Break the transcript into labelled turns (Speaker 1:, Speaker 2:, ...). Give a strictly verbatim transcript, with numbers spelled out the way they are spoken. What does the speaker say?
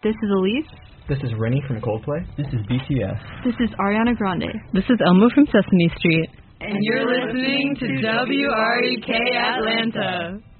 Speaker 1: This is Elise.
Speaker 2: This is Rennie from Coldplay.
Speaker 3: This is B T S.
Speaker 1: This is Ariana Grande.
Speaker 4: This is Elmo from Sesame Street.
Speaker 5: And you're listening to W R E K Atlanta.